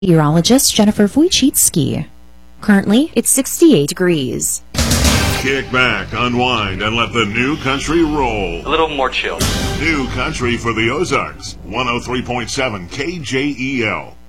Meteorologist Jennifer Wojcicki. Currently, it's 68 degrees. Kick back, unwind, and let the new country roll. A little more chill. New country for the Ozarks. 103.7 KJEL.